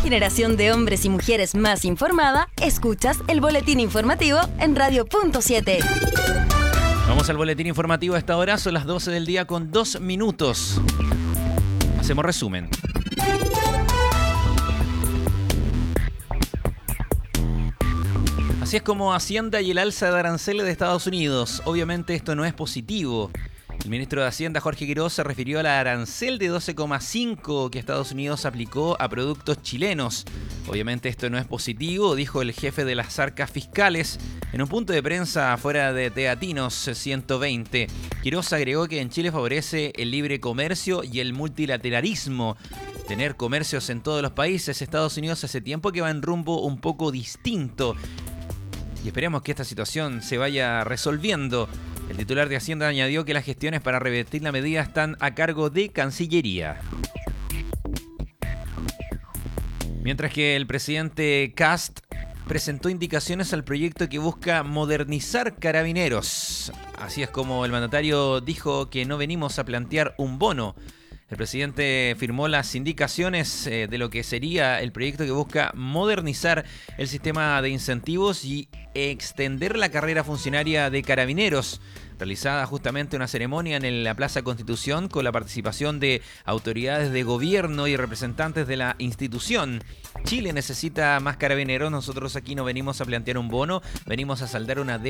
generación de hombres y mujeres más informada, escuchas el boletín informativo en Radio.7. Vamos al boletín informativo a esta hora, son las 12 del día con 2 minutos. Hacemos resumen. Así es como Hacienda y el alza de aranceles de Estados Unidos. Obviamente esto no es positivo. El ministro de Hacienda, Jorge Quiroz, se refirió al arancel de 12,5 que Estados Unidos aplicó a productos chilenos. Obviamente esto no es positivo, dijo el jefe de las arcas fiscales en un punto de prensa fuera de Teatinos 120. Quiroz agregó que en Chile favorece el libre comercio y el multilateralismo. Tener comercios en todos los países. Estados Unidos hace tiempo que va en rumbo un poco distinto. Y esperemos que esta situación se vaya resolviendo. El titular de Hacienda añadió que las gestiones para revertir la medida están a cargo de Cancillería. Mientras que el presidente Kast presentó indicaciones al proyecto que busca modernizar Carabineros. Así es como el mandatario dijo que no venimos a plantear un bono. El presidente firmó las indicaciones de lo que sería el proyecto que busca modernizar el sistema de incentivos y extender la carrera funcionaria de Carabineros. Realizada justamente una ceremonia en la Plaza Constitución con la participación de autoridades de gobierno y representantes de la institución. Chile necesita más carabineros. Nosotros aquí no venimos a plantear un bono, venimos a saldar una deuda